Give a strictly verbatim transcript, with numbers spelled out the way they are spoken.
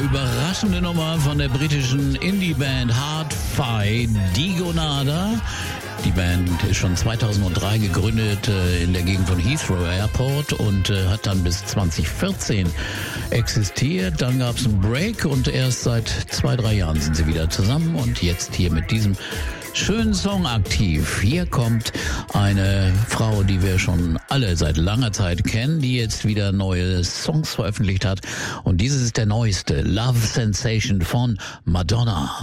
überraschende Nummer von der britischen Indie-Band Hard-Fi, Digonada. Die Band ist schon zweitausenddrei gegründet äh, in der Gegend von Heathrow Airport und äh, hat dann bis zwanzig vierzehn existiert. Dann gab es einen Break und erst seit zwei, drei Jahren sind sie wieder zusammen und jetzt hier mit diesem schönen Song aktiv. Hier kommt eine Frau, die wir schon alle seit langer Zeit kennen, die jetzt wieder neue Songs veröffentlicht hat. Und dieses ist der neueste, Love Sensation von Madonna.